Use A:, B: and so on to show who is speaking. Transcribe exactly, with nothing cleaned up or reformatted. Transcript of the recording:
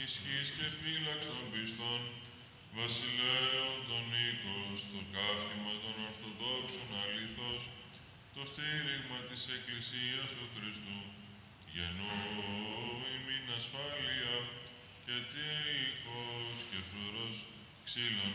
A: ισχύς και φύλαξ των πιστών, βασιλέων των οίκος, το καύχημα των Ορθοδόξων αλήθως, το στήριγμα της Εκκλησίας του Χριστού, γεννώ ημίν ασφάλεια, και τείχος και φρουρός ξύλων